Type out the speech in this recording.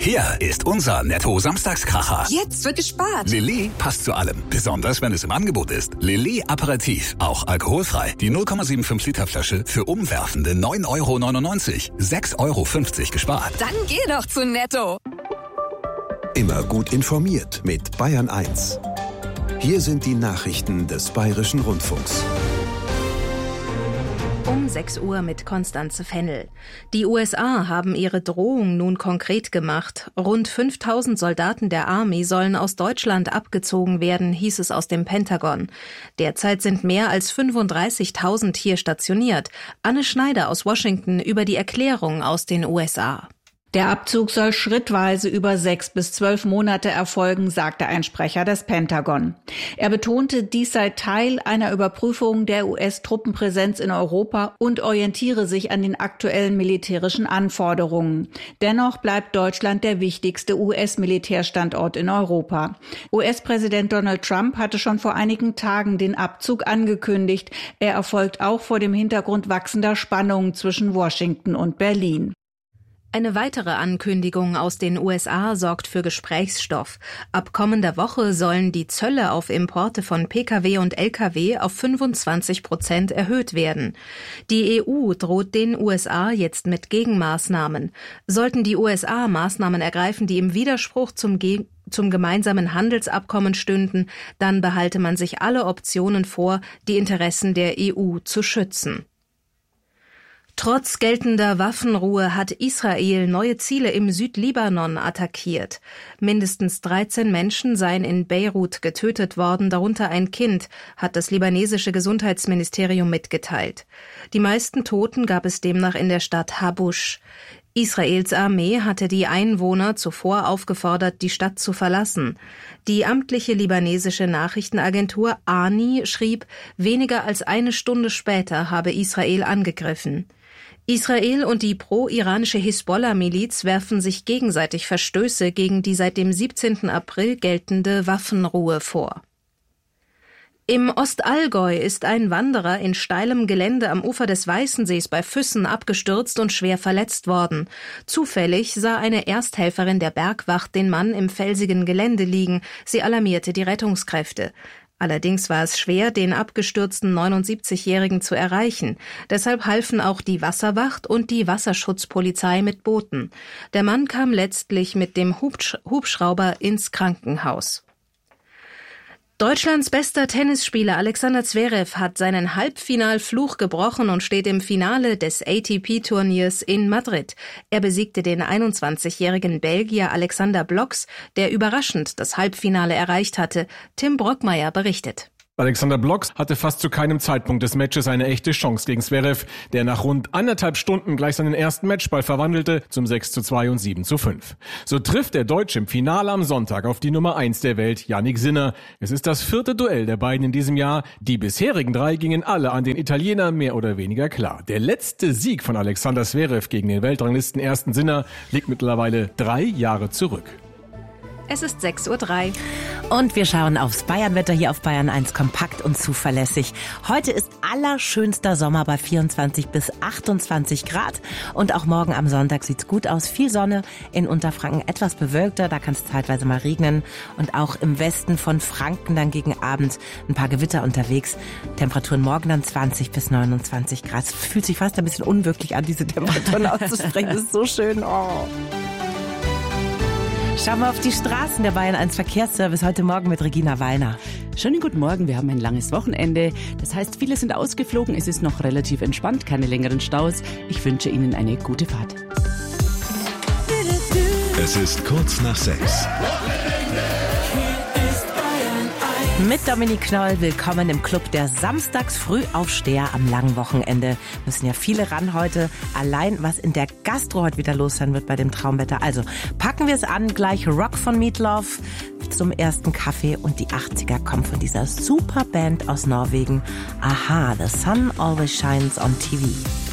Hier ist unser Netto-Samstagskracher. Jetzt wird gespart. Lilly passt zu allem, besonders wenn es im Angebot ist. Lilly Aperitif, auch alkoholfrei. Die 0,75 Liter Flasche für umwerfende 9,99 €. 6,50 € gespart. Dann geh doch zu Netto. Immer gut informiert mit Bayern 1. Hier sind die Nachrichten des Bayerischen Rundfunks. Um 6 Uhr mit Konstanze Fennel. Die USA haben ihre Drohung nun konkret gemacht. Rund 5.000 Soldaten der Army sollen aus Deutschland abgezogen werden, hieß es aus dem Pentagon. Derzeit sind mehr als 35.000 hier stationiert. Anne Schneider aus Washington über die Erklärung aus den USA. Der Abzug soll schrittweise über 6 bis 12 Monate erfolgen, sagte ein Sprecher des Pentagon. Er betonte, dies sei Teil einer Überprüfung der US-Truppenpräsenz in Europa und orientiere sich an den aktuellen militärischen Anforderungen. Dennoch bleibt Deutschland der wichtigste US-Militärstandort in Europa. US-Präsident Donald Trump hatte schon vor einigen Tagen den Abzug angekündigt. Er erfolgt auch vor dem Hintergrund wachsender Spannungen zwischen Washington und Berlin. Eine weitere Ankündigung aus den USA sorgt für Gesprächsstoff. Ab kommender Woche sollen die Zölle auf Importe von Pkw und Lkw auf 25% erhöht werden. Die EU droht den USA jetzt mit Gegenmaßnahmen. Sollten die USA Maßnahmen ergreifen, die im Widerspruch zum gemeinsamen Handelsabkommen stünden, dann behalte man sich alle Optionen vor, die Interessen der EU zu schützen. Trotz geltender Waffenruhe hat Israel neue Ziele im Südlibanon attackiert. Mindestens 13 Menschen seien in Beirut getötet worden, darunter ein Kind, hat das libanesische Gesundheitsministerium mitgeteilt. Die meisten Toten gab es demnach in der Stadt Habusch. Israels Armee hatte die Einwohner zuvor aufgefordert, die Stadt zu verlassen. Die amtliche libanesische Nachrichtenagentur ANI schrieb, weniger als eine Stunde später habe Israel angegriffen. Israel und die pro-iranische Hisbollah-Miliz werfen sich gegenseitig Verstöße gegen die seit dem 17. April geltende Waffenruhe vor. Im Ostallgäu ist ein Wanderer in steilem Gelände am Ufer des Weißensees bei Füssen abgestürzt und schwer verletzt worden. Zufällig sah eine Ersthelferin der Bergwacht den Mann im felsigen Gelände liegen. Sie alarmierte die Rettungskräfte. Allerdings war es schwer, den abgestürzten 79-Jährigen zu erreichen. Deshalb halfen auch die Wasserwacht und die Wasserschutzpolizei mit Booten. Der Mann kam letztlich mit dem Hubschrauber ins Krankenhaus. Deutschlands bester Tennisspieler Alexander Zverev hat seinen Halbfinalfluch gebrochen und steht im Finale des ATP-Turniers in Madrid. Er besiegte den 21-jährigen Belgier Alexander Blocks, der überraschend das Halbfinale erreicht hatte. Tim Brockmeier berichtet. Alexander Blocks hatte fast zu keinem Zeitpunkt des Matches eine echte Chance gegen Zverev, der nach rund 1,5 Stunden gleich seinen ersten Matchball verwandelte zum 6:2 und 7:5. So trifft der Deutsche im Finale am Sonntag auf die Nummer 1 der Welt, Jannik Sinner. Es ist das 4. Duell der beiden in diesem Jahr. Die bisherigen 3 gingen alle an den Italiener mehr oder weniger klar. Der letzte Sieg von Alexander Zverev gegen den Weltranglisten ersten Sinner liegt mittlerweile 3 Jahre zurück. Es ist 6:03 Uhr. Und wir schauen aufs Bayernwetter hier auf Bayern 1, kompakt und zuverlässig. Heute ist allerschönster Sommer bei 24 bis 28 Grad. Und auch morgen am Sonntag sieht's gut aus. Viel Sonne, in Unterfranken etwas bewölkter, da kann es zeitweise mal regnen. Und auch im Westen von Franken dann gegen Abend ein paar Gewitter unterwegs. Temperaturen morgen dann 20 bis 29 Grad. Es fühlt sich fast ein bisschen unwirklich an, diese Temperaturen auszusprechen. Das ist so schön. Oh. Schauen wir auf die Straßen. Der Bayern 1 Verkehrsservice heute Morgen mit Regina Wallner. Schönen guten Morgen, wir haben ein langes Wochenende. Das heißt, viele sind ausgeflogen, es ist noch relativ entspannt, keine längeren Staus. Ich wünsche Ihnen eine gute Fahrt. Es ist kurz nach 6. Mit Dominik Knoll, willkommen im Club der Samstagsfrühaufsteher am langen Wochenende. Müssen ja viele ran heute. Allein, was in der Gastro heute wieder los sein wird bei dem Traumwetter. Also packen wir es an, gleich Rock von Meatloaf zum ersten Kaffee und die 80er kommen von dieser super Band aus Norwegen. Aha, The Sun Always Shines on TV.